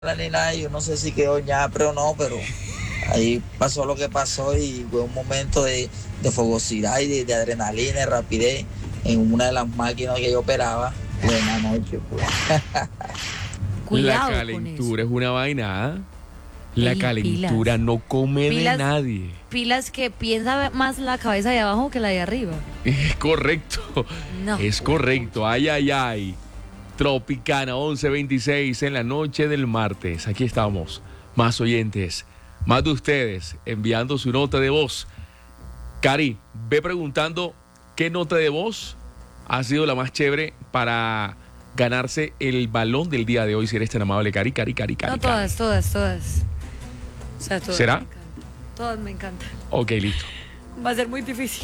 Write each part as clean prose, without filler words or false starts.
ni nada, yo no sé si quedó ñapre o no, pero ahí pasó lo que pasó y fue un momento de fogosidad y de adrenalina, de rapidez en una de las máquinas que yo operaba. Buena noche, pues. La Cuidado con eso. calentura es una vaina. ¿Ah? La Ey, calentura pilas. no come de Pilas, nadie. pilas que piensa más la cabeza de abajo que la de arriba. Es correcto. No. Es correcto. Ay, ay, ay. Tropicana 11:26 en la noche del martes. Aquí estamos. Más oyentes, más de ustedes enviando su nota de voz. Cari, ve preguntando qué nota de voz ha sido la más chévere para ganarse el balón del día de hoy, si eres tan amable, Cari. No, todas. O sea, todas. ¿Será? Me encantan. Todas me encantan. Ok, listo. Va a ser muy difícil.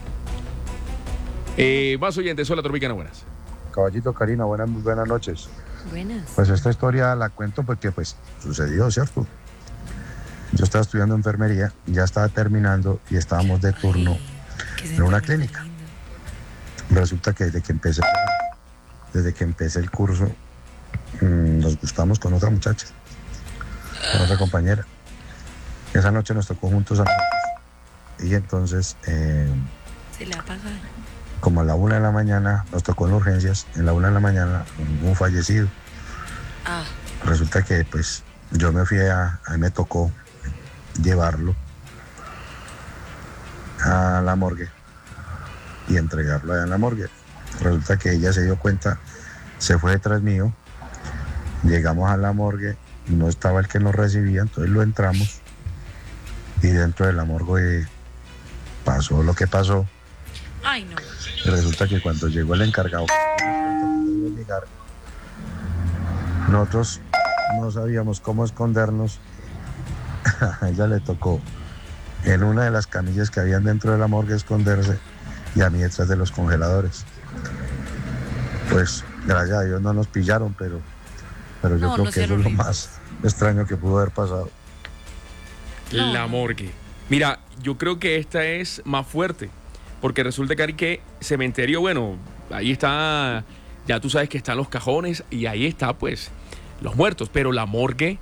Más oyentes, hola Tropicana, buenas. Caballito Karina, muy buenas noches. Buenas. Pues esta historia la cuento porque pues sucedió, ¿cierto? Yo estaba estudiando enfermería, ya estaba terminando y estábamos de turno en una clínica. Resulta que desde que empecé el curso, nos gustamos con otra muchacha, con otra compañera. Esa noche nos tocó juntos a nosotros. Y entonces, Se le apaga. como a la 1 de la mañana, nos tocó en urgencias, en la 1 de la mañana, un fallecido. Ah, Resulta que pues yo me fui a mí me tocó llevarlo a la morgue y entregarlo allá en la morgue. Resulta que ella se dio cuenta, se fue detrás mío, llegamos a la morgue, no estaba el que nos recibía, entonces lo entramos y dentro de la morgue pasó lo que pasó. ay no. Y resulta que cuando llegó el encargado, nosotros no sabíamos cómo escondernos. A ella le tocó en una de las camillas que habían dentro de la morgue esconderse y a mí detrás de los congeladores. Pues gracias a Dios no nos pillaron, pero yo No, creo no que eso sean es lo horribles. más extraño que pudo haber pasado. No. La morgue. Mira, yo creo que esta es más fuerte, porque resulta, Cari, que cementerio, bueno, ahí está, ya tú sabes que están los cajones y ahí está, pues, los muertos, pero la morgue,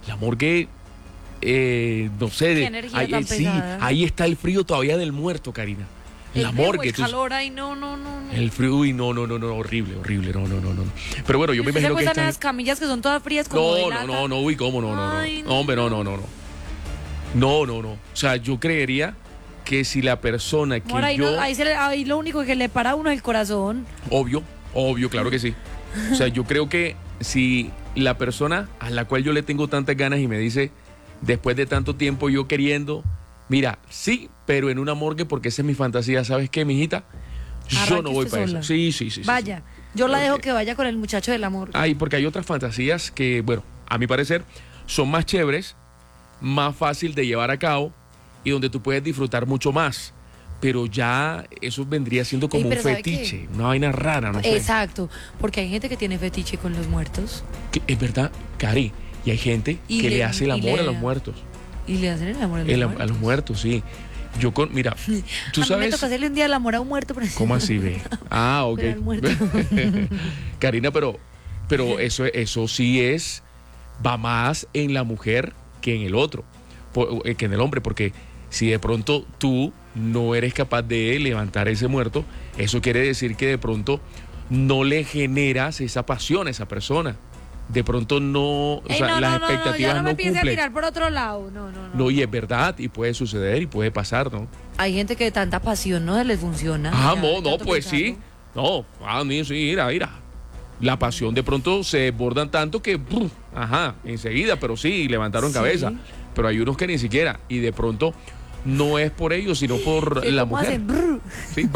no sé, Qué energía ahí, tan sí, pesada. ahí está el frío todavía del muerto, Karina. La El frío, morgue, el calor, ay no. el frío, uy, no, horrible, no. Pero bueno, yo me ¿Usted se imagino que acuerdan de están... las camillas que son todas frías como de lata? No, uy, ¿cómo no? Ay, No, hombre, no. No. O sea, yo creería que si la persona que Amor, ahí, yo... ahí lo único que le para a uno es el corazón. Obvio, claro que sí. O sea, yo creo que si la persona a la cual yo le tengo tantas ganas y me dice, después de tanto tiempo yo queriendo, mira, sí, pero en una morgue porque esa es mi fantasía, ¿sabes qué, mijita? Yo Arranque no voy usted para eso. sola. Sí. Vaya, yo la ¿Por dejo qué? que vaya con el muchacho del amor. Ay, porque hay otras fantasías que, bueno, a mi parecer, son más chéveres, más fácil de llevar a cabo y donde tú puedes disfrutar mucho más. Pero ya eso vendría siendo como Ey, un pero ¿sabe fetiche, una vaina rara, no sé. Exacto, porque hay gente que tiene fetiche con los muertos Es verdad, Cari, y hay gente Y que le- le hace el y amor le- a los muertos. y le hacen el amor a los muertos. A los muertos, sí. Mira, tú A mí me sabes... toca hacerle un día el amor a un muerto. Pero ¿Cómo así, ve? Ah, ok. Pero al muerto. Karina, pero eso sí va más en la mujer que en el otro, que en el hombre, porque si de pronto tú no eres capaz de levantar ese muerto, eso quiere decir que de pronto no le generas esa pasión a esa persona. De pronto no, o Ey, sea, las expectativas ya no me no empiece a cumplen. tirar por otro lado. No. No, y es verdad, y puede suceder, y puede pasar, ¿no? Hay gente que de tanta pasión no se les funciona. Ah, Ya, no, tanto pues sí. pensarlo. No, ni sí, mira. La pasión de pronto se desbordan tanto que, enseguida, pero sí, levantaron Sí. cabeza. Pero hay unos que ni siquiera, y de pronto no es por ellos, sino por Sí, la ¿cómo mujer. hacen? Brr. Sí.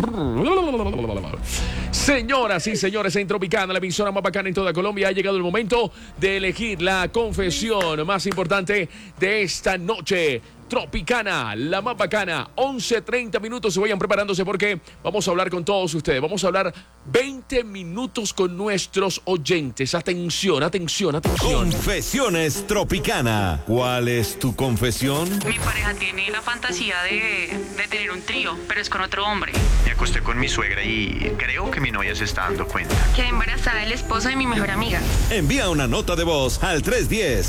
Señoras y señores, en Tropicana, la emisora más bacana en toda Colombia, ha llegado el momento de elegir la confesión más importante de esta noche. Tropicana, la más bacana. 11:30 minutos. Se vayan preparándose porque vamos a hablar con todos ustedes. Vamos a hablar 20 minutos con nuestros oyentes. Atención, atención, atención. Confesiones Tropicana. ¿Cuál es tu confesión? Mi pareja tiene la fantasía de tener un trío, pero es con otro hombre. Me acosté con mi suegra y creo que mi novia se está dando cuenta. Quedé embarazada del esposo de mi mejor amiga. Envía una nota de voz al 310